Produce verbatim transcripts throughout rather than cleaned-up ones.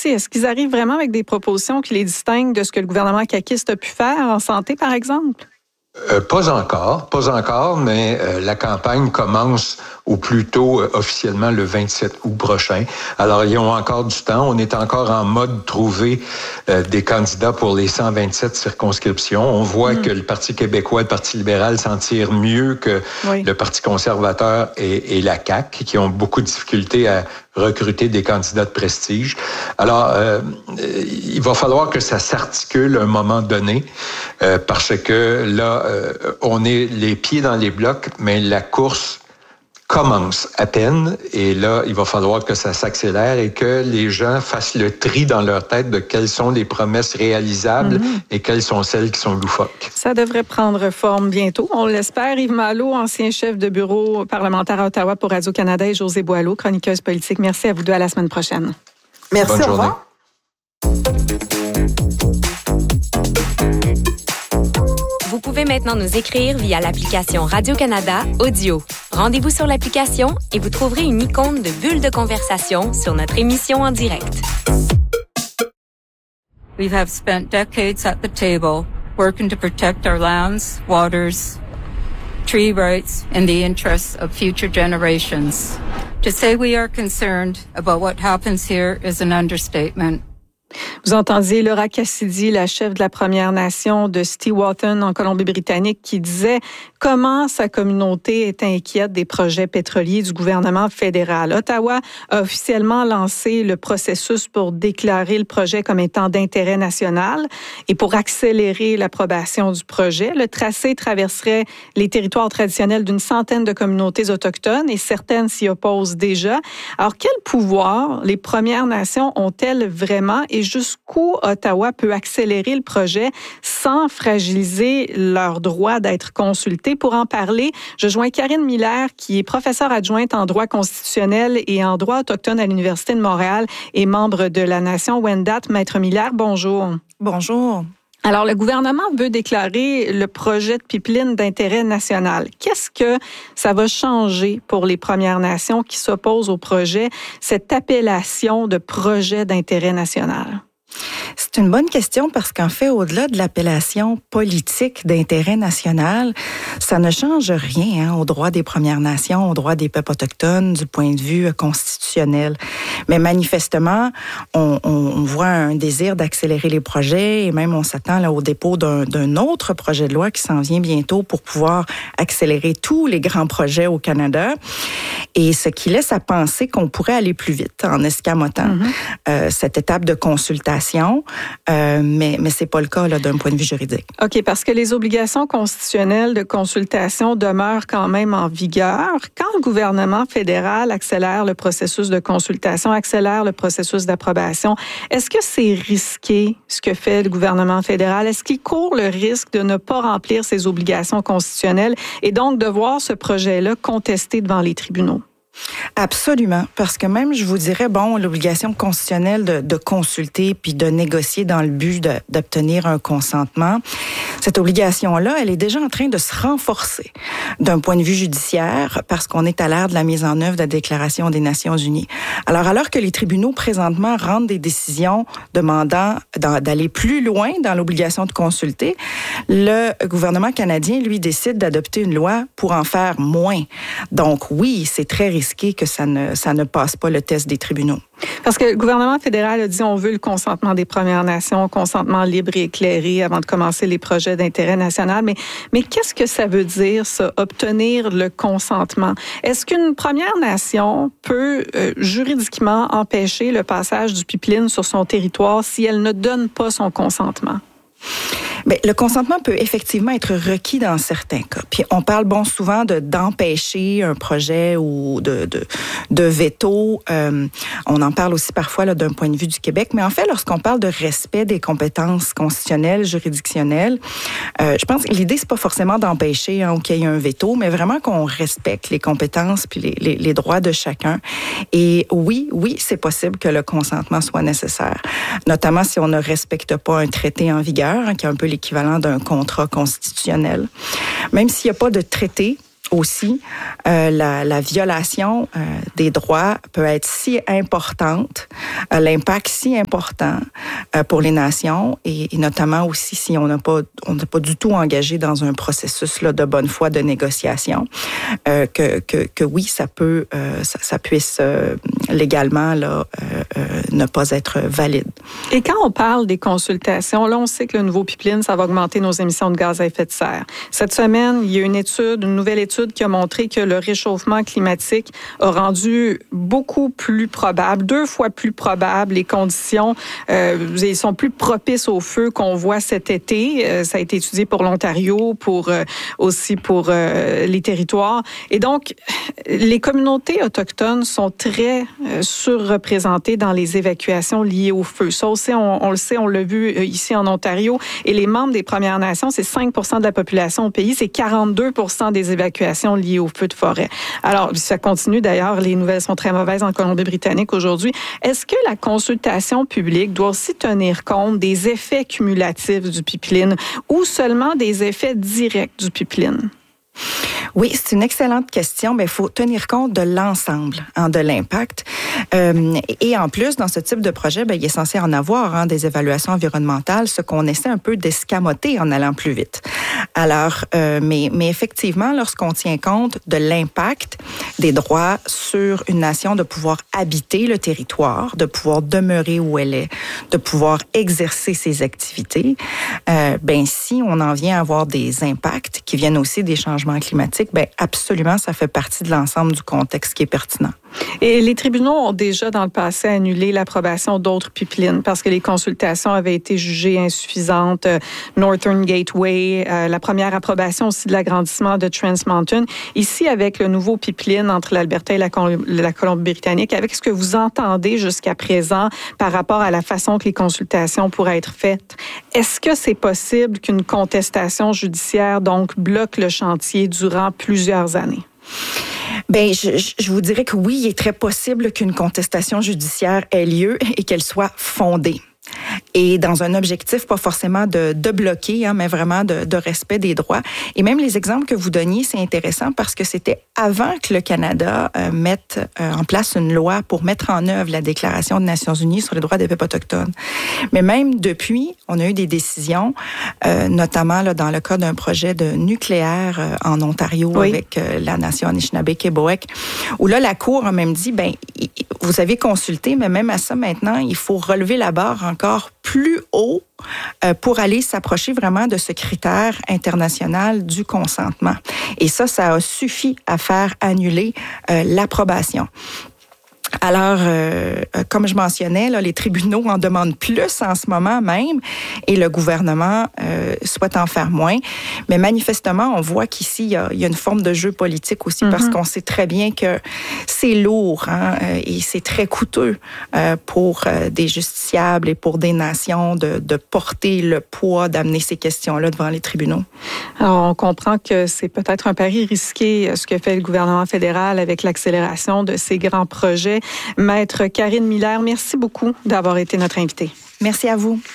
aussi. Est-ce qu'ils arrivent vraiment avec des propositions qui les distinguent de ce que le gouvernement caquiste a pu faire en santé, par exemple? Euh, pas encore, pas encore, mais euh, la campagne commence au plus tôt euh, officiellement le vingt-sept août prochain. Alors, ils ont encore du temps. On est encore en mode trouver euh, des candidats pour les cent vingt-sept circonscriptions. On voit mmh. que le Parti québécois, le Parti libéral s'en tire mieux que oui. le Parti conservateur et, et la C A Q, qui ont beaucoup de difficultés à recruter des candidats de prestige. Alors, euh, il va falloir que ça s'articule à un moment donné, euh, parce que là, euh, on est les pieds dans les blocs, mais la course commence à peine, et là, il va falloir que ça s'accélère et que les gens fassent le tri dans leur tête de quelles sont les promesses réalisables mm-hmm. et quelles sont celles qui sont loufoques. Ça devrait prendre forme bientôt, on l'espère. Yves Malo, ancien chef de bureau parlementaire à Ottawa pour Radio-Canada, et Josée Boileau, chroniqueuse politique. Merci à vous deux, à la semaine prochaine. Merci, Bonne au journée. revoir. Vous pouvez maintenant nous écrire via l'application Radio-Canada Audio. Rendez-vous sur l'application et vous trouverez une icône de bulle de conversation sur notre émission en direct. We have spent decades at the table working to protect our lands, waters, tree rights, and the interests of future generations. To say we are concerned about what happens here is an understatement. Vous entendiez Laura Cassidy, la chef de la Première Nation de Stewart-on en Colombie-Britannique, qui disait comment sa communauté est inquiète des projets pétroliers du gouvernement fédéral. Ottawa a officiellement lancé le processus pour déclarer le projet comme étant d'intérêt national et pour accélérer l'approbation du projet. Le tracé traverserait les territoires traditionnels d'une centaine de communautés autochtones et certaines s'y opposent déjà. Alors, quel pouvoir les Premières Nations ont-elles vraiment et jusqu'où Ottawa peut accélérer le projet sans fragiliser leur droit d'être consulté? Pour en parler, je joins Karine Miller, qui est professeure adjointe en droit constitutionnel et en droit autochtone à l'Université de Montréal et membre de la Nation Wendat. Maître Miller, bonjour. Bonjour. Alors, le gouvernement veut déclarer le projet de pipeline d'intérêt national. Qu'est-ce que ça va changer pour les Premières Nations qui s'opposent au projet, cette appellation de projet d'intérêt national? C'est une bonne question parce qu'en fait, au-delà de l'appellation politique d'intérêt national, ça ne change rien hein, aux droits des Premières Nations, aux droits des peuples autochtones du point de vue constitutionnel. Mais manifestement, on, on, on voit un désir d'accélérer les projets et même on s'attend là au dépôt d'un, d'un autre projet de loi qui s'en vient bientôt pour pouvoir accélérer tous les grands projets au Canada. Et ce qui laisse à penser qu'on pourrait aller plus vite en escamotant mm-hmm. euh, cette étape de consultation. Euh, mais mais c'est pas le cas là, d'un point de vue juridique. OK, parce que les obligations constitutionnelles de consultation demeurent quand même en vigueur. Quand le gouvernement fédéral accélère le processus de consultation, accélère le processus d'approbation, est-ce que c'est risqué ce que fait le gouvernement fédéral? Est-ce qu'il court le risque de ne pas remplir ses obligations constitutionnelles et donc de voir ce projet-là contesté devant les tribunaux? Absolument, parce que même, je vous dirais, bon, l'obligation constitutionnelle de, de consulter puis de négocier dans le but de, d'obtenir un consentement, cette obligation-là, elle est déjà en train de se renforcer d'un point de vue judiciaire parce qu'on est à l'ère de la mise en œuvre de la Déclaration des Nations Unies. Alors, alors que les tribunaux, présentement, rendent des décisions demandant d'aller plus loin dans l'obligation de consulter, le gouvernement canadien, lui, décide d'adopter une loi pour en faire moins. Donc, oui, c'est très risqué que ça ne, ça ne passe pas le test des tribunaux. Parce que le gouvernement fédéral a dit on veut le consentement des Premières Nations, consentement libre et éclairé avant de commencer les projets d'intérêt national. Mais, mais qu'est-ce que ça veut dire, ça, obtenir le consentement? Est-ce qu'une Première Nation peut euh, juridiquement empêcher le passage du pipeline sur son territoire si elle ne donne pas son consentement? Bien, le consentement peut effectivement être requis dans certains cas. Puis on parle bon souvent de d'empêcher un projet ou de de, de veto. Euh, on en parle aussi parfois là, d'un point de vue du Québec. Mais en fait, lorsqu'on parle de respect des compétences constitutionnelles, juridictionnelles, euh, je pense que l'idée c'est pas forcément d'empêcher hein, ou qu'il y ait un veto, mais vraiment qu'on respecte les compétences puis les, les, les droits de chacun. Et oui, oui, c'est possible que le consentement soit nécessaire, notamment si on ne respecte pas un traité en vigueur, hein, qui est un peu l'équivalent d'un contrat constitutionnel. Même s'il n'y a pas de traité aussi, euh, la, la violation euh, des droits peut être si importante, euh, l'impact si important euh, pour les nations et, et notamment aussi si on n'a pas on n'a pas du tout engagé dans un processus là de bonne foi de négociation, euh, que, que que oui ça peut euh, ça, ça puisse euh, légalement là euh, euh, ne pas être valide. Et quand on parle des consultations, là on sait que le nouveau pipeline ça va augmenter nos émissions de gaz à effet de serre. Cette semaine, il y a une étude, une nouvelle étude qui a montré que le réchauffement climatique a rendu beaucoup plus probable, deux fois plus probable les conditions, euh, ils sont plus propices au feu qu'on voit cet été. Euh, ça a été étudié pour l'Ontario, pour euh, aussi pour euh, les territoires. Et donc, les communautés autochtones sont très euh, surreprésentées dans les évacuations liées au feu. Ça aussi, on, on le sait, on l'a vu euh, ici en Ontario. Et les membres des Premières Nations, c'est cinq pour cent de la population au pays, c'est quarante-deux pour cent des évacuations liées au feu de forêt. Alors, ça continue d'ailleurs, les nouvelles sont très mauvaises en Colombie-Britannique aujourd'hui. Est-ce que la consultation publique doit aussi tenir compte des effets cumulatifs du pipeline ou seulement des effets directs du pipeline? Oui, c'est une excellente question, mais il faut tenir compte de l'ensemble, hein, de l'impact. Euh, et en plus, dans ce type de projet, ben, il est censé en avoir hein, des évaluations environnementales, ce qu'on essaie un peu d'escamoter en allant plus vite. Alors, euh, mais, mais effectivement, lorsqu'on tient compte de l'impact des droits sur une nation de pouvoir habiter le territoire, de pouvoir demeurer où elle est, de pouvoir exercer ses activités, euh, ben si on en vient à avoir des impacts qui viennent aussi des changements climatiques, ben absolument, ça fait partie de l'ensemble du contexte qui est pertinent. Et les tribunaux ont déjà dans le passé annulé l'approbation d'autres pipelines parce que les consultations avaient été jugées insuffisantes. Euh, Northern Gateway, euh, la première approbation aussi de l'agrandissement de Trans Mountain. Ici, avec le nouveau pipeline entre l'Alberta et la, Col- la Colombie-Britannique, avec ce que vous entendez jusqu'à présent par rapport à la façon que les consultations pourraient être faites, est-ce que c'est possible qu'une contestation judiciaire donc bloque le chantier durant plusieurs années? Ben, je, je vous dirais que oui, il est très possible qu'une contestation judiciaire ait lieu et qu'elle soit fondée. Et dans un objectif pas forcément de, de bloquer, hein, mais vraiment de, de respect des droits. Et même les exemples que vous donniez, c'est intéressant parce que c'était avant que le Canada euh, mette euh, en place une loi pour mettre en œuvre la Déclaration des Nations unies sur les droits des peuples autochtones. Mais même depuis, on a eu des décisions, euh, notamment là, dans le cas d'un projet de nucléaire euh, en Ontario oui. avec euh, la nation Anishinaabe-Québécois, où là, la Cour a même dit, ben, vous avez consulté, mais même à ça maintenant, il faut relever la barre encore plus haut euh, pour aller s'approcher vraiment de ce critère international du consentement. Et ça, ça a suffi à faire annuler euh, l'approbation. Alors, euh, comme je mentionnais, là, les tribunaux en demandent plus en ce moment même et le gouvernement euh, souhaite en faire moins. Mais manifestement, on voit qu'ici, il y a, il y a une forme de jeu politique aussi mm-hmm. parce qu'on sait très bien que c'est lourd hein, et c'est très coûteux euh, pour euh, des justiciables et pour des nations de, de porter le poids d'amener ces questions-là devant les tribunaux. Alors, on comprend que c'est peut-être un pari risqué ce que fait le gouvernement fédéral avec l'accélération de ces grands projets. Maître Karine Miller, merci beaucoup d'avoir été notre invitée. Merci à vous.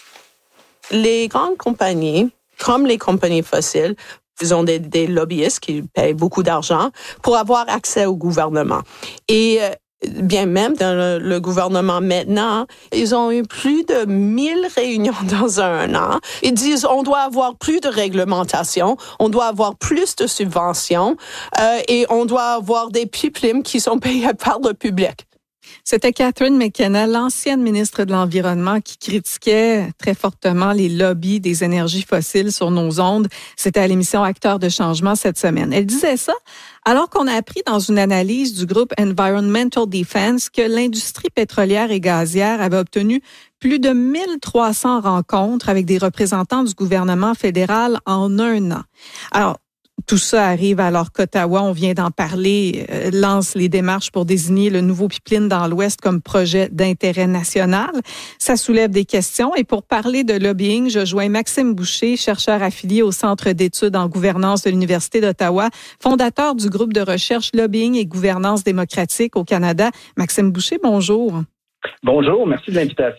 Les grandes compagnies, comme les compagnies fossiles, ils ont des, des lobbyistes qui payent beaucoup d'argent pour avoir accès au gouvernement. Et bien même dans le, le gouvernement maintenant, ils ont eu plus de mille réunions dans un an. Ils disent on doit avoir plus de réglementation, on doit avoir plus de subventions euh, et on doit avoir des pipelines qui sont payés par le public. C'était Catherine McKenna, l'ancienne ministre de l'Environnement, qui critiquait très fortement les lobbies des énergies fossiles sur nos ondes. C'était à l'émission Acteurs de changement cette semaine. Elle disait ça alors qu'on a appris dans une analyse du groupe Environmental Defense que l'industrie pétrolière et gazière avait obtenu plus de mille trois cents rencontres avec des représentants du gouvernement fédéral en un an. Alors, tout ça arrive alors qu'Ottawa, on vient d'en parler, euh, lance les démarches pour désigner le nouveau pipeline dans l'Ouest comme projet d'intérêt national. Ça soulève des questions. Et pour parler de lobbying, je joins Maxime Boucher, chercheur affilié au Centre d'études en gouvernance de l'Université d'Ottawa, fondateur du groupe de recherche Lobbying et gouvernance démocratique au Canada. Maxime Boucher, bonjour. Bonjour, merci de l'invitation.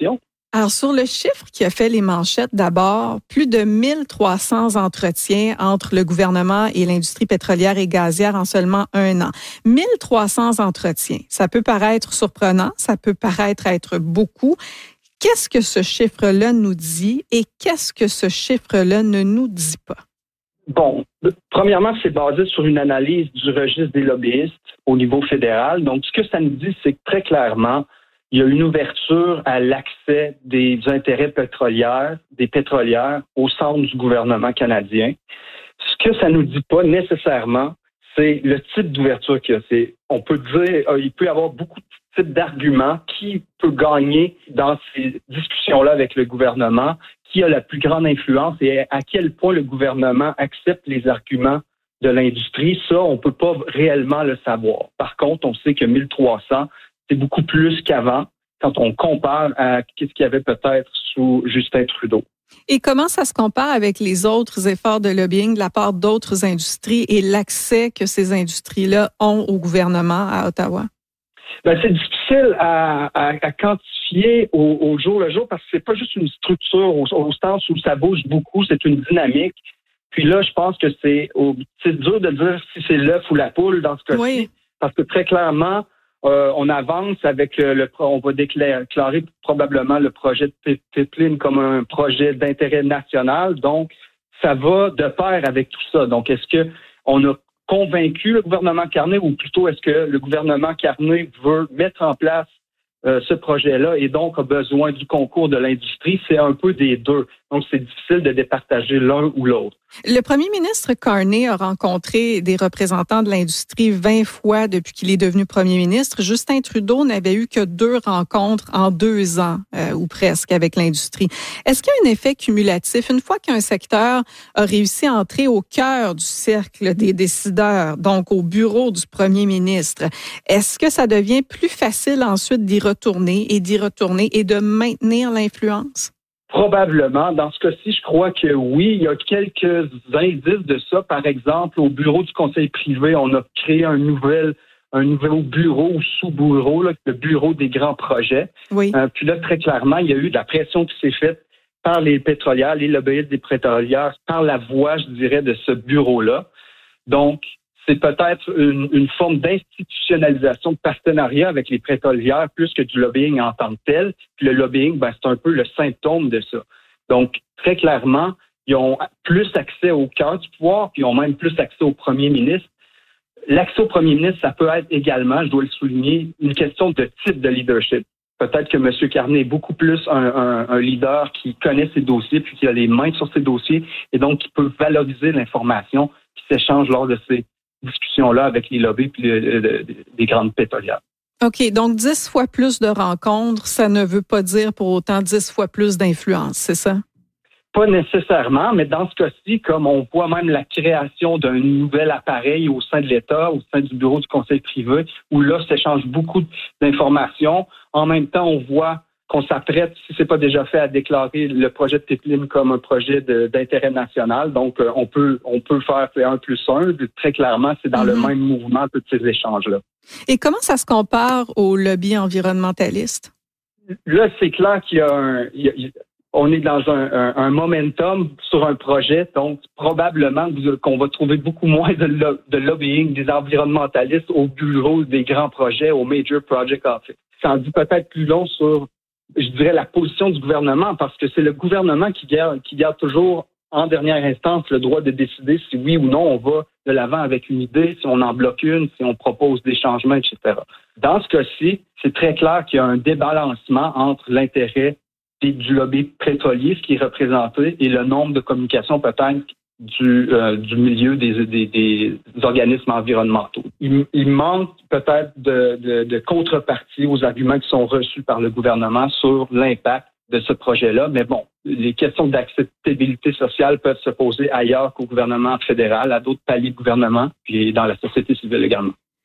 Alors, sur le chiffre qui a fait les manchettes, d'abord, plus de mille trois cents entretiens entre le gouvernement et l'industrie pétrolière et gazière en seulement un an. mille trois cents entretiens. Ça peut paraître surprenant, ça peut paraître être beaucoup. Qu'est-ce que ce chiffre-là nous dit et qu'est-ce que ce chiffre-là ne nous dit pas? Bon, premièrement, c'est basé sur une analyse du registre des lobbyistes au niveau fédéral. Donc, ce que ça nous dit, c'est que très clairement, il y a une ouverture à l'accès des intérêts pétrolières, des pétrolières au centre du gouvernement canadien. Ce que ça nous dit pas nécessairement, c'est le type d'ouverture qu'il y a. C'est, on peut dire, il peut y avoir beaucoup de types d'arguments qui peut gagner dans ces discussions-là avec le gouvernement, qui a la plus grande influence et à quel point le gouvernement accepte les arguments de l'industrie. Ça, on peut pas réellement le savoir. Par contre, on sait que mille trois cents, c'est beaucoup plus qu'avant quand on compare à ce qu'il y avait peut-être sous Justin Trudeau. Et comment ça se compare avec les autres efforts de lobbying de la part d'autres industries et l'accès que ces industries-là ont au gouvernement à Ottawa? Ben, c'est difficile à, à, à quantifier au, au jour le jour parce que c'est pas juste une structure au, au sens où ça bouge beaucoup, c'est une dynamique. Puis là, je pense que c'est, au, c'est dur de dire si c'est l'œuf ou la poule dans ce cas-ci, oui. Parce que très clairement, Euh, on avance avec le, le on va déclarer probablement le projet de pipeline comme un projet d'intérêt national. Donc, ça va de pair avec tout ça. Donc, est-ce que on a convaincu le gouvernement Carney ou plutôt est-ce que le gouvernement Carney veut mettre en place euh, ce projet-là et donc a besoin du concours de l'industrie? C'est un peu des deux. Donc, c'est difficile de départager l'un ou l'autre. Le premier ministre Carney a rencontré des représentants de l'industrie vingt fois depuis qu'il est devenu premier ministre. Justin Trudeau n'avait eu que deux rencontres en deux ans, euh, ou presque, avec l'industrie. Est-ce qu'il y a un effet cumulatif? Une fois qu'un secteur a réussi à entrer au cœur du cercle des décideurs, donc au bureau du premier ministre, est-ce que ça devient plus facile ensuite d'y retourner et d'y retourner et de maintenir l'influence? Probablement. Dans ce cas-ci, je crois que oui, il y a quelques indices de ça. Par exemple, au bureau du conseil privé, on a créé un nouvel, un nouveau bureau ou sous-bureau, là, le bureau des grands projets. Oui. Euh, puis là, très clairement, il y a eu de la pression qui s'est faite par les pétrolières, les lobbyistes des pétrolières, par la voix, je dirais, de ce bureau-là. Donc, c'est peut-être une, une forme d'institutionnalisation de partenariat avec les pétrolières plus que du lobbying en tant que tel. Puis le lobbying, ben, c'est un peu le symptôme de ça. Donc, très clairement, ils ont plus accès au cœur du pouvoir, puis ils ont même plus accès au premier ministre. L'accès au premier ministre, ça peut être également, je dois le souligner, une question de type de leadership. Peut-être que M. Carney est beaucoup plus un, un, un leader qui connaît ses dossiers, puis qui a les mains sur ses dossiers, et donc qui peut valoriser l'information qui s'échange lors de ces discussion-là avec les lobbies puis les, les, les grandes pétrolières. OK, donc dix fois plus de rencontres, ça ne veut pas dire pour autant dix fois plus d'influence, c'est ça? Pas nécessairement, mais dans ce cas-ci, comme on voit même la création d'un nouvel appareil au sein de l'État, au sein du bureau du conseil privé, où là, s'échange beaucoup d'informations. En même temps, on voit qu'on s'apprête, si c'est pas déjà fait, à déclarer le projet de pipeline comme un projet de, d'intérêt national. Donc, euh, on peut on peut faire un plus un. Très clairement, c'est dans mm-hmm. le même mouvement, tous ces échanges-là. Et comment ça se compare au lobby environnementaliste? Là, c'est clair qu'il y a un... Il y a, on est dans un, un, un momentum sur un projet, donc probablement qu'on va trouver beaucoup moins de, lo, de lobbying des environnementalistes au bureau des grands projets, au Major Project Office. Ça en dit peut-être plus long sur, je dirais, la position du gouvernement, parce que c'est le gouvernement qui garde, qui garde toujours en dernière instance le droit de décider si oui ou non on va de l'avant avec une idée, si on en bloque une, si on propose des changements, et cetera. Dans ce cas-ci, c'est très clair qu'il y a un débalancement entre l'intérêt du lobby pétrolier, ce qui est représenté, et le nombre de communications peut-être du, euh, du milieu des, des, des organismes environnementaux. Il, il manque peut-être de, de, de contrepartie aux arguments qui sont reçus par le gouvernement sur l'impact de ce projet-là. Mais bon, les questions d'acceptabilité sociale peuvent se poser ailleurs qu'au gouvernement fédéral, à d'autres paliers de gouvernement, puis dans la société civile également.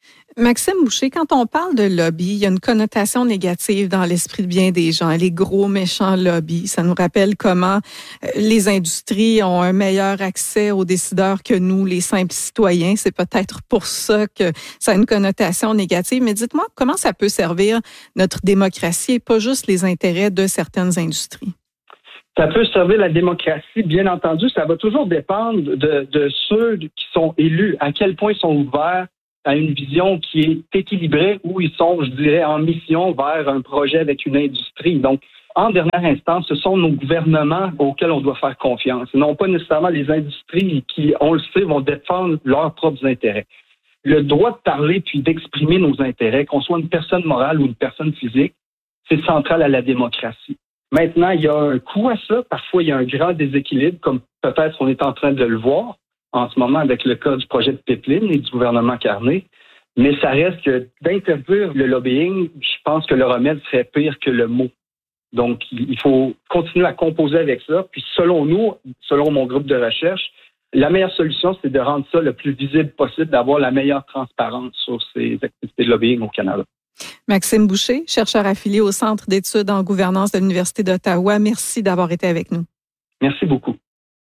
Maxime Boucher, quand on parle de lobby, il y a une connotation négative dans l'esprit de bien des gens, les gros méchants lobbies. Ça nous rappelle comment les industries ont un meilleur accès aux décideurs que nous, les simples citoyens. C'est peut-être pour ça que ça a une connotation négative. Mais dites-moi, comment ça peut servir notre démocratie et pas juste les intérêts de certaines industries? Ça peut servir la démocratie, bien entendu. Ça va toujours dépendre de, de ceux qui sont élus, à quel point ils sont ouverts à une vision qui est équilibrée, où ils sont, je dirais, en mission vers un projet avec une industrie. Donc, en dernière instance, ce sont nos gouvernements auxquels on doit faire confiance, non pas nécessairement les industries qui, on le sait, vont défendre leurs propres intérêts. Le droit de parler puis d'exprimer nos intérêts, qu'on soit une personne morale ou une personne physique, c'est central à la démocratie. Maintenant, il y a un coût à ça. Parfois, il y a un grand déséquilibre, comme peut-être on est en train de le voir en ce moment avec le cas du projet de pipeline et du gouvernement Carney. Mais ça reste que d'interdire le lobbying, je pense que le remède serait pire que le mot. Donc, il faut continuer à composer avec ça. Puis, selon nous, selon mon groupe de recherche, la meilleure solution, c'est de rendre ça le plus visible possible, d'avoir la meilleure transparence sur ces activités de lobbying au Canada. Maxime Boucher, chercheur affilié au Centre d'études en gouvernance de l'Université d'Ottawa. Merci d'avoir été avec nous. Merci beaucoup.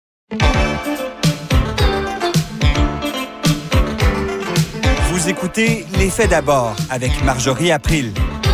Vous écoutez Les Faits d'abord avec Marjorie April.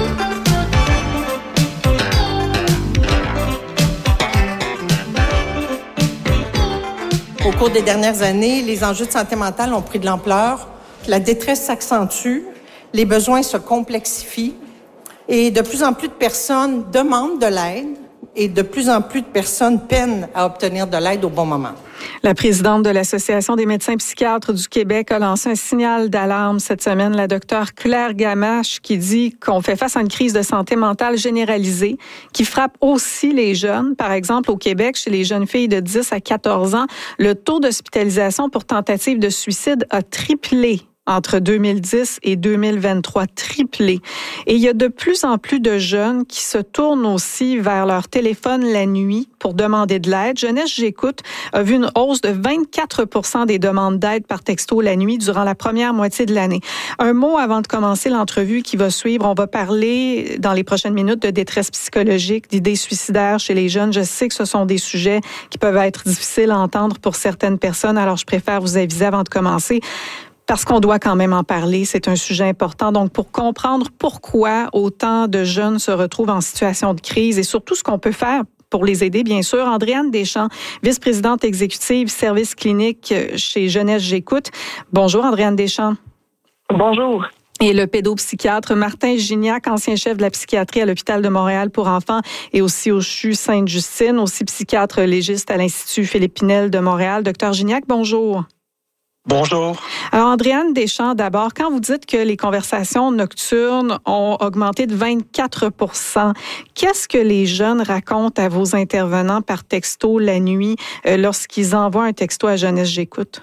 Au cours des dernières années, les enjeux de santé mentale ont pris de l'ampleur, la détresse s'accentue, les besoins se complexifient et de plus en plus de personnes demandent de l'aide et de plus en plus de personnes peinent à obtenir de l'aide au bon moment. La présidente de l'Association des médecins psychiatres du Québec a lancé un signal d'alarme cette semaine, la docteure Claire Gamache, qui dit qu'on fait face à une crise de santé mentale généralisée qui frappe aussi les jeunes. Par exemple, au Québec, chez les jeunes filles de dix à quatorze ans, le taux d'hospitalisation pour tentative de suicide a triplé entre deux mille dix et deux mille vingt-trois, triplé. Et il y a de plus en plus de jeunes qui se tournent aussi vers leur téléphone la nuit pour demander de l'aide. Jeunesse J'écoute a vu une hausse de vingt-quatre pour cent des demandes d'aide par texto la nuit durant la première moitié de l'année. Un mot avant de commencer l'entrevue qui va suivre. On va parler dans les prochaines minutes de détresse psychologique, d'idées suicidaires chez les jeunes. Je sais que ce sont des sujets qui peuvent être difficiles à entendre pour certaines personnes, alors je préfère vous aviser avant de commencer. Parce qu'on doit quand même en parler, c'est un sujet important. Donc, pour comprendre pourquoi autant de jeunes se retrouvent en situation de crise et surtout ce qu'on peut faire pour les aider, bien sûr. Andréane Deschamps, vice-présidente exécutive service clinique chez Jeunesse J'écoute. Bonjour, Andréane Deschamps. Bonjour. Et le pédopsychiatre Martin Gignac, ancien chef de la psychiatrie à l'Hôpital de Montréal pour enfants et aussi au C H U Sainte-Justine, aussi psychiatre légiste à l'Institut Philippe Pinel de Montréal. Docteur Gignac, bonjour. Bonjour. Alors, Andréane Deschamps, d'abord, quand vous dites que les conversations nocturnes ont augmenté de vingt-quatre pour cent, qu'est-ce que les jeunes racontent à vos intervenants par texto la nuit euh, lorsqu'ils envoient un texto à Jeunesse J'écoute?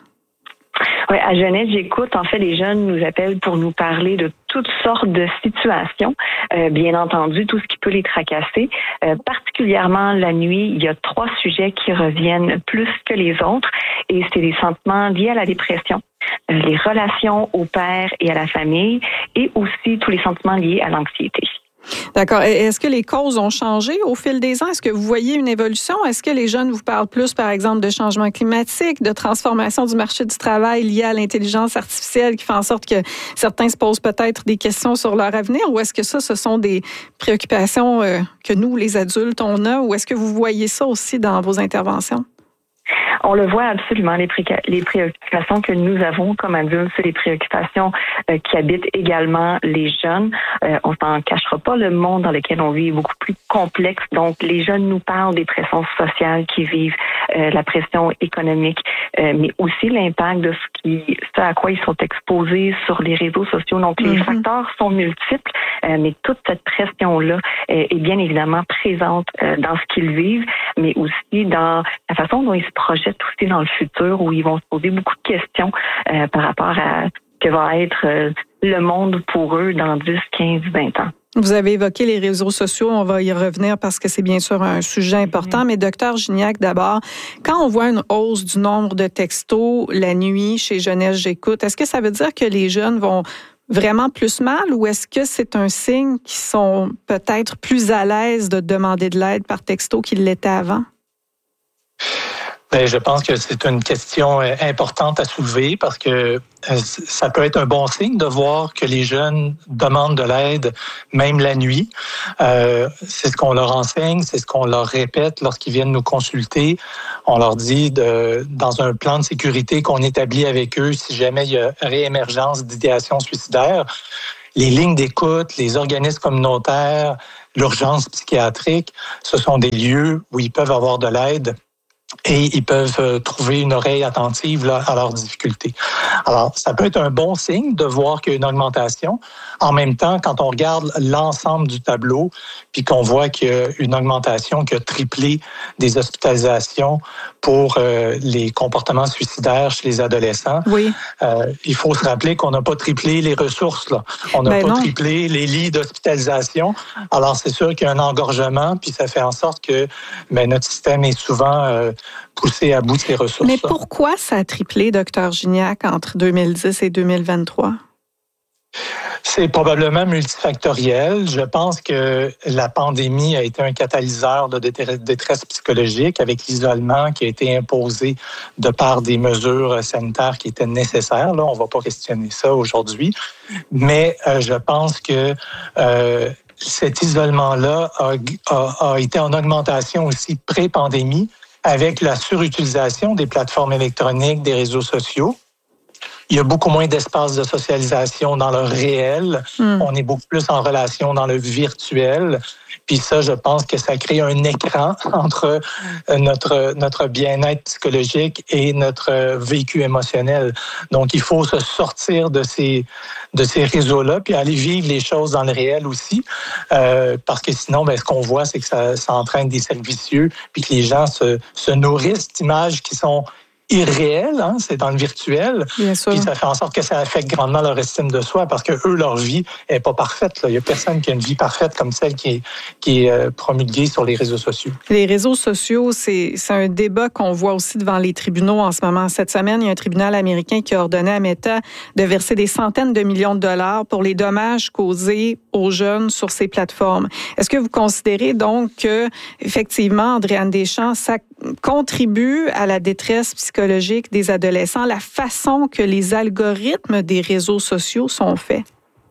Oui, à Jeunesse J'écoute, en fait, les jeunes nous appellent pour nous parler de toutes sortes de situations, euh, bien entendu, tout ce qui peut les tracasser. Euh, particulièrement la nuit, il y a trois sujets qui reviennent plus que les autres et c'est les sentiments liés à la dépression, euh, les relations au père et à la famille et aussi tous les sentiments liés à l'anxiété. D'accord. Est-ce que les causes ont changé au fil des ans? Est-ce que vous voyez une évolution? Est-ce que les jeunes vous parlent plus, par exemple, de changement climatique, de transformation du marché du travail lié à l'intelligence artificielle qui fait en sorte que certains se posent peut-être des questions sur leur avenir? Ou est-ce que ça, ce sont des préoccupations euh, que nous, les adultes, on a? Ou est-ce que vous voyez ça aussi dans vos interventions? On le voit absolument, les, pré- les préoccupations que nous avons comme adultes, c'est les préoccupations euh, qui habitent également les jeunes. Euh, on s'en cachera pas, le monde dans lequel on vit est beaucoup plus complexe. Donc, les jeunes nous parlent des pressions sociales qu'ils vivent, euh, la pression économique, euh, mais aussi l'impact de ce, qui, ce à quoi ils sont exposés sur les réseaux sociaux. Donc, les mm-hmm. facteurs sont multiples, euh, mais toute cette pression-là est, est bien évidemment présente euh, dans ce qu'ils vivent, mais aussi dans la façon dont ils se projettent aussi dans le futur, où ils vont se poser beaucoup de questions euh, par rapport à ce que va être euh, le monde pour eux dans dix, quinze, vingt ans. Vous avez évoqué les réseaux sociaux, on va y revenir parce que c'est bien sûr un sujet important, mmh. mais docteur Gignac, d'abord, quand on voit une hausse du nombre de textos la nuit chez Jeunesse J'écoute, est-ce que ça veut dire que les jeunes vont vraiment plus mal ou est-ce que c'est un signe qu'ils sont peut-être plus à l'aise de demander de l'aide par texto qu'ils l'étaient avant? Bien, je pense que c'est une question importante à soulever parce que ça peut être un bon signe de voir que les jeunes demandent de l'aide même la nuit. Euh, c'est ce qu'on leur enseigne, c'est ce qu'on leur répète lorsqu'ils viennent nous consulter. On leur dit de, dans un plan de sécurité qu'on établit avec eux si jamais il y a réémergence d'idéation suicidaire, les lignes d'écoute, les organismes communautaires, l'urgence psychiatrique, ce sont des lieux où ils peuvent avoir de l'aide et ils peuvent trouver une oreille attentive là, à leurs difficultés. Alors, ça peut être un bon signe de voir qu'il y a une augmentation. En même temps, quand on regarde l'ensemble du tableau, puis qu'on voit qu'il y a une augmentation qui a triplé des hospitalisations pour euh, les comportements suicidaires chez les adolescents, oui. euh, il faut se rappeler qu'on n'a pas triplé les ressources. Là. On n'a ben pas non. triplé les lits d'hospitalisation. Alors, c'est sûr qu'il y a un engorgement, puis ça fait en sorte que ben, notre système est souvent euh, poussé à bout de ses ressources. Mais pourquoi ça a triplé, docteur Gignac, entre deux mille dix et deux mille vingt-trois? C'est probablement multifactoriel. Je pense que la pandémie a été un catalyseur de détresse psychologique avec l'isolement qui a été imposé de par des mesures sanitaires qui étaient nécessaires. Là, on ne va pas questionner ça aujourd'hui. Mais euh, je pense que euh, cet isolement-là a, a, a été en augmentation aussi pré-pandémie avec la surutilisation des plateformes électroniques, des réseaux sociaux. Il y a beaucoup moins d'espace de socialisation dans le réel. Mm. On est beaucoup plus en relation dans le virtuel. Puis ça, je pense que ça crée un écran entre notre, notre bien-être psychologique et notre vécu émotionnel. Donc, il faut se sortir de ces, de ces réseaux-là puis aller vivre les choses dans le réel aussi. Euh, parce que sinon, ben, ce qu'on voit, c'est que ça, ça entraîne des cercles vicieux puis que les gens se, se nourrissent d'images qui sont irréel, hein, c'est dans le virtuel. Bien sûr. Puis ça fait en sorte que ça affecte grandement leur estime de soi parce que eux, leur vie est pas parfaite. Là. Il y a personne qui a une vie parfaite comme celle qui est, qui est euh, promulguée sur les réseaux sociaux. Les réseaux sociaux, c'est, c'est un débat qu'on voit aussi devant les tribunaux en ce moment. Cette semaine, il y a un tribunal américain qui a ordonné à Meta de verser des centaines de millions de dollars pour les dommages causés aux jeunes sur ces plateformes. Est-ce que vous considérez donc que, effectivement, Andréane Deschamps, ça contribue à la détresse psychologique des adolescents, la façon que les algorithmes des réseaux sociaux sont faits?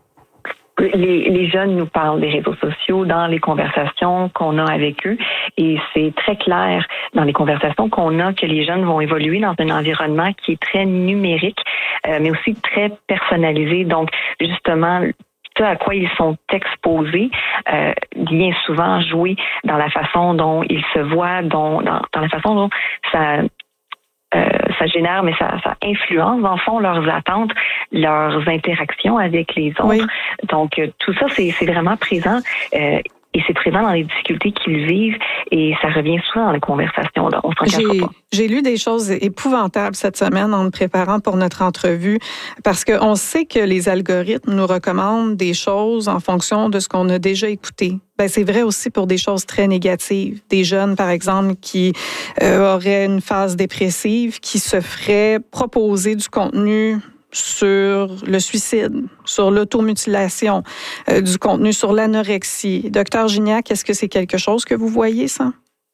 Les, les jeunes nous parlent des réseaux sociaux dans les conversations qu'on a avec eux et c'est très clair dans les conversations qu'on a que les jeunes vont évoluer dans un environnement qui est très numérique, euh, mais aussi très personnalisé. Donc, justement, ce à quoi ils sont exposés, euh, bien souvent jouer dans la façon dont ils se voient, dont, dans, dans la façon dont ça... Euh, ça génère, mais ça, ça influence, dans le fond, leurs attentes, leurs interactions avec les autres. Oui. Donc, euh, tout ça, c'est, c'est vraiment présent. Euh, et c'est présent dans les difficultés qu'ils vivent et ça revient souvent dans les conversations. Là. On s'en cache j'ai, pas. J'ai lu des choses épouvantables cette semaine en me préparant pour notre entrevue parce qu'on sait que les algorithmes nous recommandent des choses en fonction de ce qu'on a déjà écouté. Ben, c'est vrai aussi pour des choses très négatives. Des jeunes, par exemple, qui euh, auraient une phase dépressive, qui se feraient proposer du contenu sur le suicide, sur l'automutilation, euh, du contenu sur l'anorexie. Docteur Gignac, est-ce que c'est quelque chose que vous voyez, ça?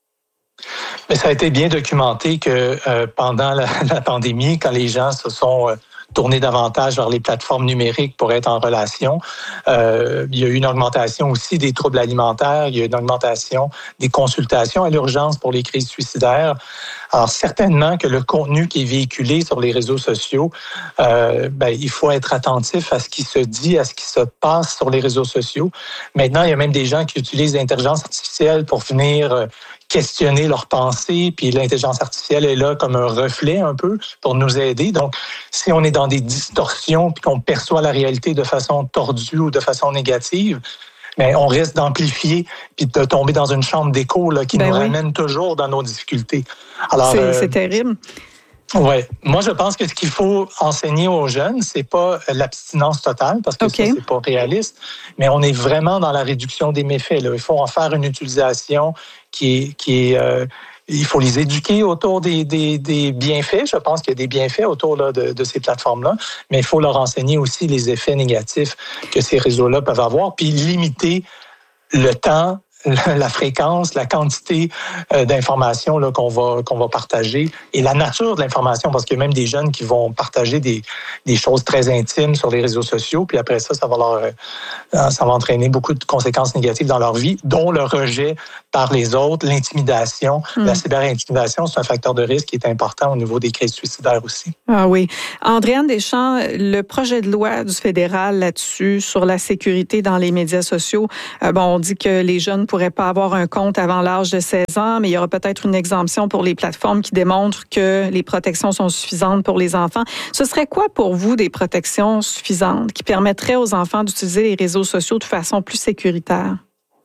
Mais ça a été bien documenté que euh, pendant la, la pandémie, quand les gens se sont euh, tournés davantage vers les plateformes numériques pour être en relation, euh, il y a eu une augmentation aussi des troubles alimentaires, il y a eu une augmentation des consultations à l'urgence pour les crises suicidaires. Alors, certainement que le contenu qui est véhiculé sur les réseaux sociaux, euh, ben, il faut être attentif à ce qui se dit, à ce qui se passe sur les réseaux sociaux. Maintenant, il y a même des gens qui utilisent l'intelligence artificielle pour venir euh, questionner leurs pensées, puis l'intelligence artificielle est là comme un reflet un peu pour nous aider. Donc, si on est dans des distorsions puis qu'on perçoit la réalité de façon tordue ou de façon négative, mais on risque d'amplifier puis de tomber dans une chambre d'écho là, qui ben nous oui. ramène toujours dans nos difficultés. Alors, c'est, euh, c'est terrible. Oui. Moi, je pense que ce qu'il faut enseigner aux jeunes, c'est pas l'abstinence totale, parce que okay. ça, c'est pas réaliste, mais on est vraiment dans la réduction des méfaits. Là. Il faut en faire une utilisation qui est, qui est, euh, il faut les éduquer autour des, des, des bienfaits. Je pense qu'il y a des bienfaits autour là, de, de ces plateformes-là, mais il faut leur enseigner aussi les effets négatifs que ces réseaux-là peuvent avoir, puis limiter le temps, la fréquence, la quantité euh, d'informations là, qu'on va qu'on va partager et la nature de l'information, parce qu'il y a même des jeunes qui vont partager des, des choses très intimes sur les réseaux sociaux, puis après ça, ça va leur euh, ça va entraîner beaucoup de conséquences négatives dans leur vie, dont le rejet par les autres, l'intimidation, mmh. la cyberintimidation, c'est un facteur de risque qui est important au niveau des crises suicidaires aussi. Ah oui. Andréane Deschamps, le projet de loi du fédéral là-dessus, sur la sécurité dans les médias sociaux, euh, bon, on dit que les jeunes pourraient pas avoir un compte avant l'âge de seize ans, mais il y aura peut-être une exemption pour les plateformes qui démontrent que les protections sont suffisantes pour les enfants. Ce serait quoi pour vous des protections suffisantes qui permettraient aux enfants d'utiliser les réseaux sociaux de façon plus sécuritaire?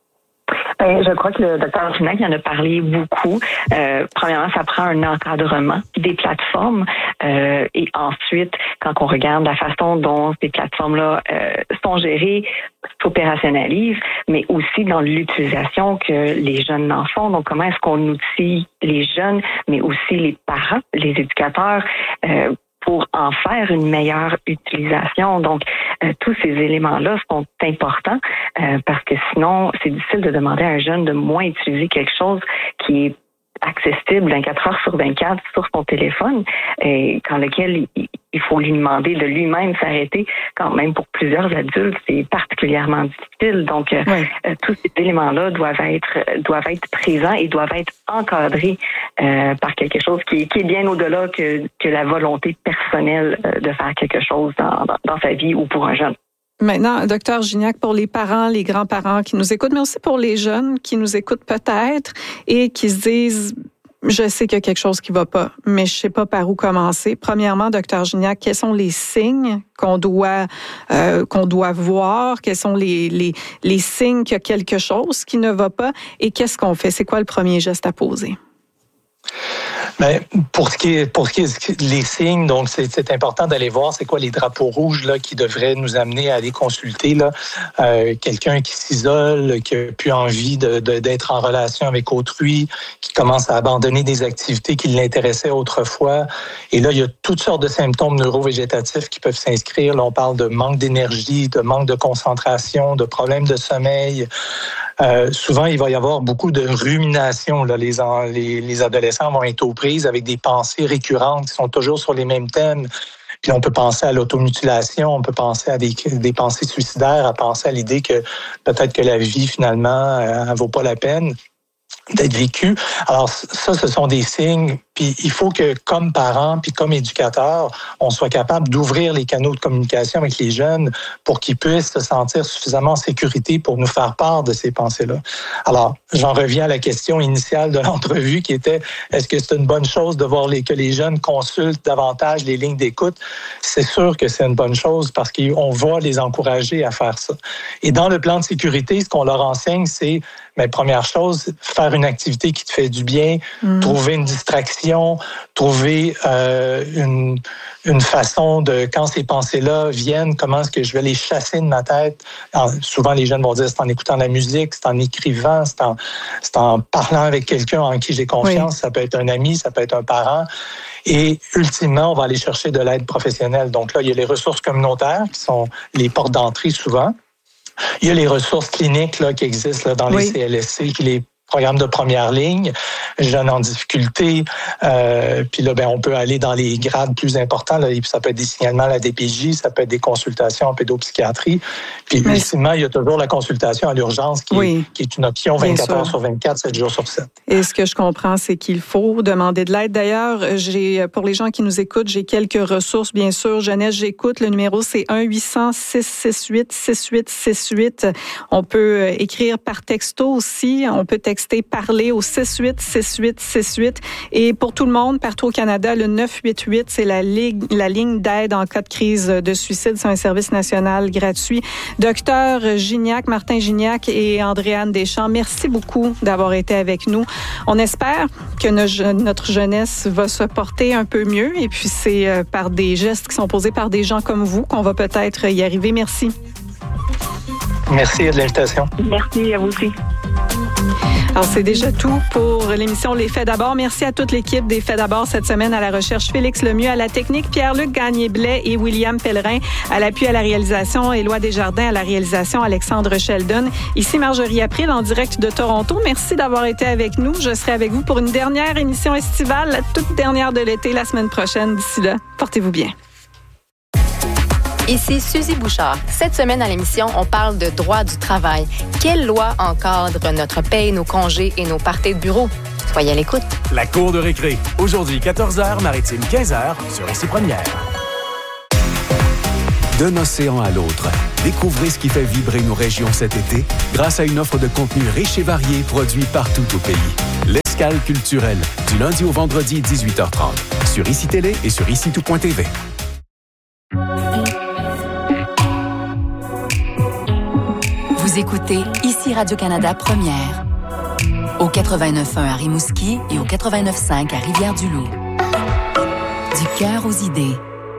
Bien, je crois que le docteur Gignac en a parlé beaucoup. Euh, premièrement, ça prend un encadrement des plateformes euh, et ensuite, quand on regarde la façon dont ces plateformes-là euh, sont gérées, s'opérationnalisent, mais aussi dans l'utilisation que les jeunes en font. Donc, comment est-ce qu'on outille les jeunes, mais aussi les parents, les éducateurs, euh, pour en faire une meilleure utilisation. Donc, euh, tous ces éléments-là sont importants euh, parce que sinon, c'est difficile de demander à un jeune de moins utiliser quelque chose qui est accessible vingt-quatre heures sur vingt-quatre sur son téléphone, et quand lequel il, il faut lui demander de lui-même s'arrêter. Quand même, pour plusieurs adultes, c'est particulièrement difficile. Donc, euh, oui. euh, tous ces éléments-là doivent être doivent être présents et doivent être encadrés euh, par quelque chose qui, qui est bien au-delà que, que la volonté personnelle euh, de faire quelque chose dans, dans, dans sa vie ou pour un jeune. Maintenant, docteur Gignac, pour les parents, les grands-parents qui nous écoutent, mais aussi pour les jeunes qui nous écoutent peut-être et qui se disent « je sais qu'il y a quelque chose qui ne va pas, mais je ne sais pas par où commencer ». Premièrement, docteur Gignac, quels sont les signes qu'on doit euh, qu'on doit voir? Quels sont les, les, les signes qu'il y a quelque chose qui ne va pas? Et qu'est-ce qu'on fait? C'est quoi le premier geste à poser? Mais pour ce qui est pour ce qui est les signes, donc c'est, c'est important d'aller voir c'est quoi les drapeaux rouges là qui devraient nous amener à aller consulter là euh, quelqu'un qui s'isole, qui a plus envie de, de d'être en relation avec autrui, qui commence à abandonner des activités qui l'intéressaient autrefois. Et là, il y a toutes sortes de symptômes neurovégétatifs qui peuvent s'inscrire. Là, on parle de manque d'énergie, de manque de concentration, de problèmes de sommeil. Euh, souvent, il va y avoir beaucoup de rumination. Là. Les, les, les adolescents vont être aux prises avec des pensées récurrentes qui sont toujours sur les mêmes thèmes. Puis on peut penser à l'automutilation, on peut penser à des, des pensées suicidaires, à penser à l'idée que peut-être que la vie, finalement, elle ne vaut pas la peine d'être vécue. Alors ça, ce sont des signes. Puis il faut que, comme parents, puis comme éducateurs, on soit capable d'ouvrir les canaux de communication avec les jeunes pour qu'ils puissent se sentir suffisamment en sécurité pour nous faire part de ces pensées-là. Alors, j'en reviens à la question initiale de l'entrevue qui était, est-ce que c'est une bonne chose de voir les, que les jeunes consultent davantage les lignes d'écoute? C'est sûr que c'est une bonne chose parce qu'on va les encourager à faire ça. Et dans le plan de sécurité, ce qu'on leur enseigne, c'est, mais première chose, faire une activité qui te fait du bien, mmh. trouver une distraction, trouver euh, une, une façon de, quand ces pensées-là viennent, comment est-ce que je vais les chasser de ma tête. Alors, souvent, les jeunes vont dire, c'est en écoutant de la musique, c'est en écrivant, c'est en, c'est en parlant avec quelqu'un en qui j'ai confiance. Oui. Ça peut être un ami, ça peut être un parent. Et ultimement, on va aller chercher de l'aide professionnelle. Donc là, il y a les ressources communautaires qui sont les portes d'entrée souvent. Il y a les ressources cliniques là, qui existent là, dans les oui. C L S C, qui les programmes de première ligne, jeunes en difficulté. Euh, puis là, ben, on peut aller dans les grades plus importants. Là, ça peut être des signalements à la D P J, ça peut être des consultations en pédopsychiatrie. Puis mais ultimement, il y a toujours la consultation à l'urgence qui, oui. est, qui est une option vingt-quatre heures sur vingt-quatre, sept jours sur sept. Et ce que je comprends, c'est qu'il faut demander de l'aide. D'ailleurs, j'ai, pour les gens qui nous écoutent, j'ai quelques ressources, bien sûr. Jeunesse, j'écoute. Le numéro, c'est un huit cents six six huit six huit six huit. On peut écrire par texto aussi. On peut texter parler au six huit six huit six huit. Et pour tout le monde, partout au Canada, le neuf huit huit, c'est la ligne, la ligne d'aide en cas de crise de suicide. C'est un service national gratuit. Docteur Gignac, Martin Gignac et Andréane Deschamps, merci beaucoup d'avoir été avec nous. On espère que notre jeunesse va se porter un peu mieux. Et puis, c'est par des gestes qui sont posés par des gens comme vous qu'on va peut-être y arriver. Merci. Merci de l'invitation. Merci à vous aussi. Alors, c'est déjà tout pour l'émission Les Faits d'abord. Merci à toute l'équipe des Faits d'abord cette semaine, à la recherche Félix Lemieux, à la technique Pierre-Luc Gagné-Blais et William Pellerin, à l'appui à la réalisation Éloi Desjardins, à la réalisation Alexandre Sheldon. Ici Marjorie April en direct de Toronto. Merci d'avoir été avec nous. Je serai avec vous pour une dernière émission estivale, la toute dernière de l'été, la semaine prochaine. D'ici là, portez-vous bien. Ici Suzy Bouchard. Cette semaine à l'émission, on parle de droit du travail. Quelle loi encadre notre paye, nos congés et nos parties de bureau? Soyez à l'écoute. La cour de récré. Aujourd'hui, quatorze heures, Maritime, quinze heures, sur Ici Première. D'un océan à l'autre, découvrez ce qui fait vibrer nos régions cet été grâce à une offre de contenu riche et varié produit partout au pays. L'escale culturelle, du lundi au vendredi, dix-huit heures trente, sur Ici Télé et sur ici tout point t v. Vous écoutez Ici Radio-Canada Première. Au quatre-vingt-neuf point un à Rimouski et au quatre-vingt-neuf point cinq à Rivière-du-Loup. Du cœur aux idées.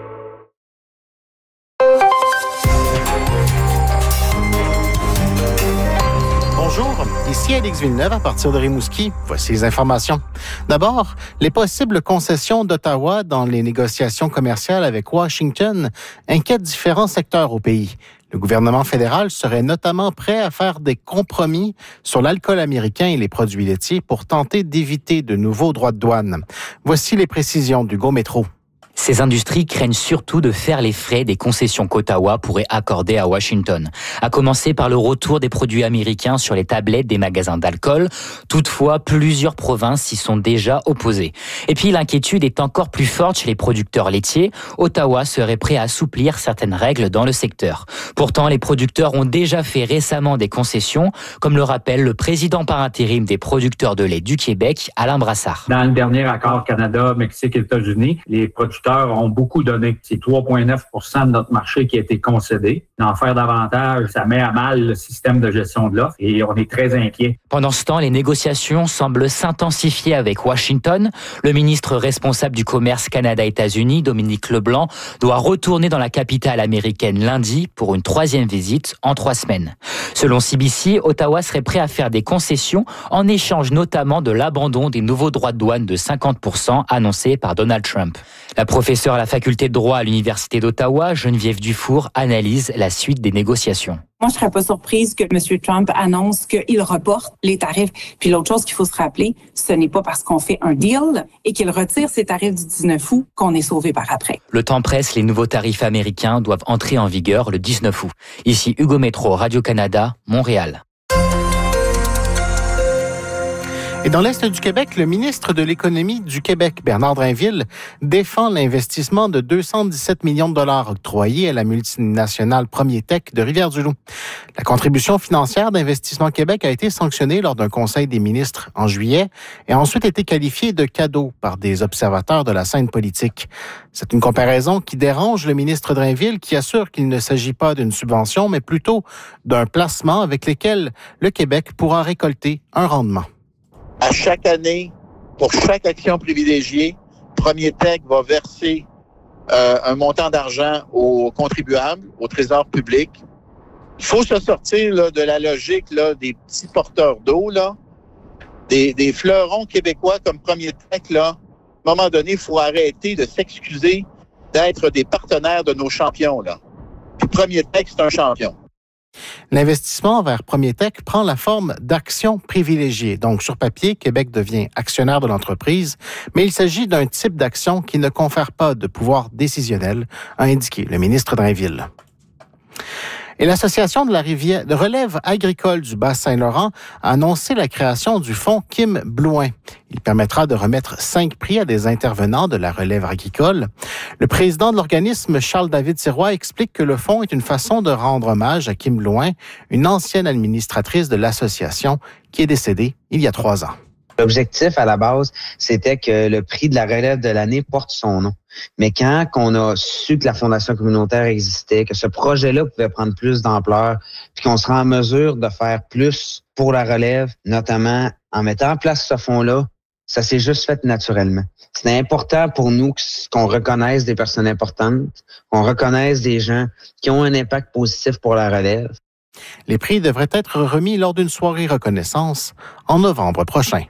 Bonjour, ici Alex Villeneuve à partir de Rimouski. Voici les informations. D'abord, les possibles concessions d'Ottawa dans les négociations commerciales avec Washington inquiètent différents secteurs au pays. Le gouvernement fédéral serait notamment prêt à faire des compromis sur l'alcool américain et les produits laitiers pour tenter d'éviter de nouveaux droits de douane. Voici les précisions d'Hugo Métro. Ces industries craignent surtout de faire les frais des concessions qu'Ottawa pourrait accorder à Washington, à commencer par le retour des produits américains sur les tablettes des magasins d'alcool. Toutefois, plusieurs provinces s'y sont déjà opposées. Et puis, l'inquiétude est encore plus forte chez les producteurs laitiers. Ottawa serait prêt à assouplir certaines règles dans le secteur. Pourtant, les producteurs ont déjà fait récemment des concessions, comme le rappelle le président par intérim des producteurs de lait du Québec, Alain Brassard. Dans le dernier accord Canada, Mexique et États-Unis, les producteurs ont beaucoup donné. C'est trois virgule neuf pour cent de notre marché qui a été concédé. D'en faire davantage, ça met à mal le système de gestion de l'offre et on est très inquiets. Pendant ce temps, les négociations semblent s'intensifier avec Washington. Le ministre responsable du commerce Canada-États-Unis, Dominique Leblanc, doit retourner dans la capitale américaine lundi pour une troisième visite en trois semaines. Selon C B C, Ottawa serait prêt à faire des concessions en échange notamment de l'abandon des nouveaux droits de douane de cinquante pour cent annoncés par Donald Trump. La professeure à la faculté de droit à l'Université d'Ottawa, Geneviève Dufour, analyse la suite des négociations. Moi, je serais pas surprise que M. Trump annonce qu'il reporte les tarifs. Puis l'autre chose qu'il faut se rappeler, ce n'est pas parce qu'on fait un deal et qu'il retire ses tarifs du dix-neuf août qu'on est sauvé par après. Le temps presse, les nouveaux tarifs américains doivent entrer en vigueur le dix-neuf août. Ici Hugo Métro, Radio-Canada, Montréal. Et dans l'Est du Québec, le ministre de l'Économie du Québec, Bernard Drainville, défend l'investissement de deux cent dix-sept millions de dollars octroyé à la multinationale Premier Tech de Rivière-du-Loup. La contribution financière d'Investissement Québec a été sanctionnée lors d'un conseil des ministres en juillet et a ensuite été qualifiée de cadeau par des observateurs de la scène politique. C'est une comparaison qui dérange le ministre Drainville qui assure qu'il ne s'agit pas d'une subvention, mais plutôt d'un placement avec lequel le Québec pourra récolter un rendement. À chaque année, pour chaque action privilégiée, Premier Tech va verser euh, un montant d'argent aux contribuables, au trésor public. Il faut se sortir là, de la logique là, des petits porteurs d'eau, là, des, des fleurons québécois comme Premier Tech. Là. À un moment donné, il faut arrêter de s'excuser d'être des partenaires de nos champions. Là. Puis Premier Tech, c'est un champion. L'investissement vers Premier Tech prend la forme d'actions privilégiées. Donc, sur papier, Québec devient actionnaire de l'entreprise, mais il s'agit d'un type d'action qui ne confère pas de pouvoir décisionnel, a indiqué le ministre Drainville. Et l'Association de la rivière de relève agricole du Bas-Saint-Laurent a annoncé la création du fonds Kim Blouin. Il permettra de remettre cinq prix à des intervenants de la relève agricole. Le président de l'organisme, Charles-David Sirois, explique que le fonds est une façon de rendre hommage à Kim Blouin, une ancienne administratrice de l'association qui est décédée il y a trois ans. L'objectif, à la base, c'était que le prix de la relève de l'année porte son nom. Mais quand on a su que la Fondation communautaire existait, que ce projet-là pouvait prendre plus d'ampleur, puis qu'on sera en mesure de faire plus pour la relève, notamment en mettant en place ce fonds-là, ça s'est juste fait naturellement. C'est important pour nous qu'on reconnaisse des personnes importantes, qu'on reconnaisse des gens qui ont un impact positif pour la relève. Les prix devraient être remis lors d'une soirée reconnaissance en novembre prochain.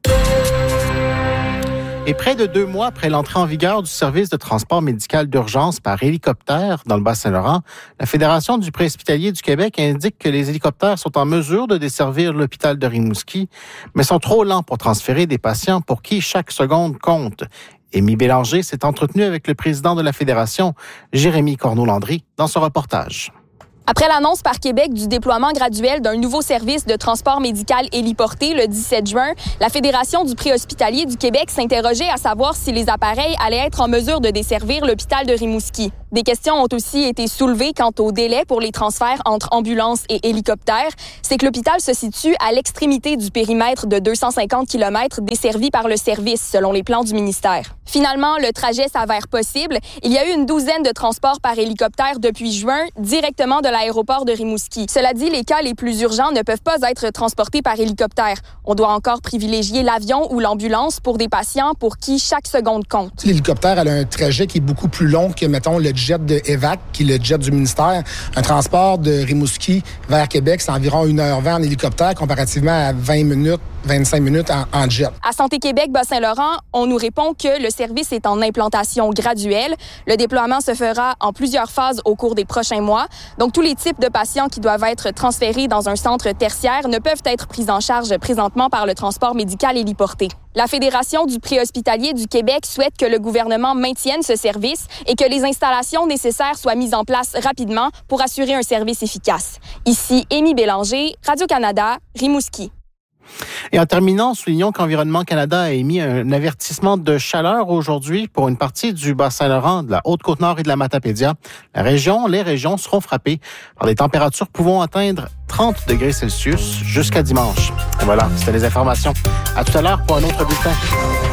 Et près de deux mois après l'entrée en vigueur du service de transport médical d'urgence par hélicoptère dans le Bas-Saint-Laurent, la Fédération du préhospitalier du Québec indique que les hélicoptères sont en mesure de desservir l'hôpital de Rimouski, mais sont trop lents pour transférer des patients pour qui chaque seconde compte. Émy Bélanger s'est entretenu avec le président de la Fédération, Jérémy Corneau-Landry, dans ce reportage. Après l'annonce par Québec du déploiement graduel d'un nouveau service de transport médical héliporté le dix-sept juin, la Fédération du préhospitalier du Québec s'interrogeait à savoir si les appareils allaient être en mesure de desservir l'hôpital de Rimouski. Des questions ont aussi été soulevées quant au délai pour les transferts entre ambulances et hélicoptères. C'est que l'hôpital se situe à l'extrémité du périmètre de deux cent cinquante kilomètres desservi par le service, selon les plans du ministère. Finalement, le trajet s'avère possible. Il y a eu une douzaine de transports par hélicoptère depuis juin, directement de l'aéroport de Rimouski. Cela dit, les cas les plus urgents ne peuvent pas être transportés par hélicoptère. On doit encore privilégier l'avion ou l'ambulance pour des patients pour qui chaque seconde compte. L'hélicoptère elle a un trajet qui est beaucoup plus long que, mettons, le jet de EVAC, qui est le jet du ministère. Un transport de Rimouski vers Québec, c'est environ une heure vingt en hélicoptère, comparativement à vingt minutes, vingt-cinq minutes en, en jet. À Santé Québec, Bas-Saint-Laurent, on nous répond que le service est en implantation graduelle. Le déploiement se fera en plusieurs phases au cours des prochains mois. Donc, tous les types de patients qui doivent être transférés dans un centre tertiaire ne peuvent être pris en charge présentement par le transport médical héliporté. La Fédération du préhospitalier du Québec souhaite que le gouvernement maintienne ce service et que les installations nécessaires soient mises en place rapidement pour assurer un service efficace. Ici, Émy Bélanger, Radio-Canada, Rimouski. Et en terminant, soulignons qu'Environnement Canada a émis un avertissement de chaleur aujourd'hui pour une partie du Bas-Saint-Laurent, de la Haute-Côte-Nord et de la Matapédia. La région, les régions seront frappées par des températures pouvant atteindre trente degrés Celsius jusqu'à dimanche. Et voilà, c'était les informations. À tout à l'heure pour un autre bulletin.